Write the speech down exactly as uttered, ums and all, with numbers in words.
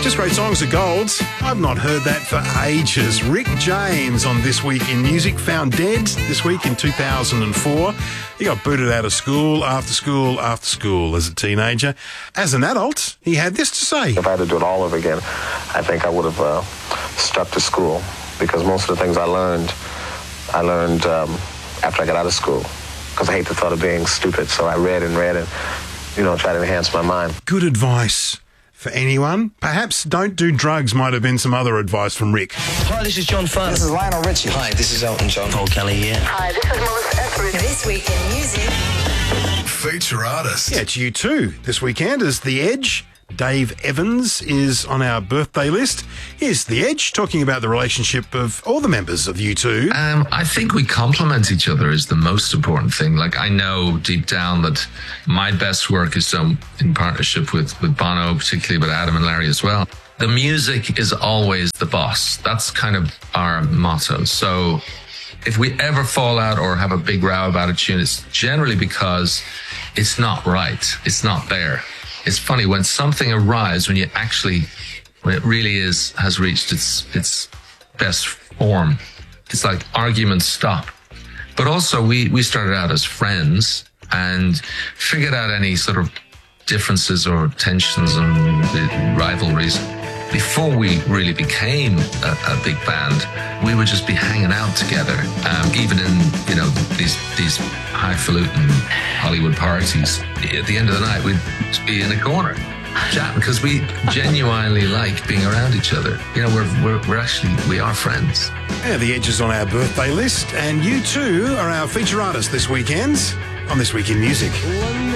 Just Great Songs of Gold. I've not heard that for ages. Rick James on This Week in Music, found dead this week in two thousand four. He got booted out of school, after school, after school as a teenager. As an adult, he had this to say. If I had to do it all over again, I think I would have uh, stuck to school, because most of the things I learned, I learned um, after I got out of school, because I hate the thought of being stupid. So I read and read and, you know, tried to enhance my mind. Good advice for anyone. Perhaps don't do drugs might have been some other advice from Rick. Hi, this is John Farnham. This is Lionel Richie. Hi, this is Elton John. Paul Kelly here. Hi, this is Melissa Etheridge. This Week in Music. Feature artist. Yeah, it's U two this weekend as The Edge. Dave Evans is on our birthday list. Here's The Edge talking about the relationship of all the members of U two. Um, I think we complement each other is the most important thing. Like, I know deep down that my best work is done in partnership with, with Bono, particularly with Adam and Larry as well. The music is always the boss. That's kind of our motto. So if we ever fall out or have a big row about a tune, it's generally because it's not right. It's not there. It's funny when something arrives, when you actually, when it really is, has reached its its best form, it's like arguments stop. But also we, we started out as friends and figured out any sort of differences or tensions and rivalries before we really became a, a big band. We would just be hanging out together, um, even in, you know, these these highfalutin Hollywood parties. At the end of the night, we'd just be in a corner chatting because we genuinely like being around each other. You know, we're we're, we're actually, we are friends. Yeah, The Edge is on our birthday list, and U two are our feature artists this weekend on This Week in Music.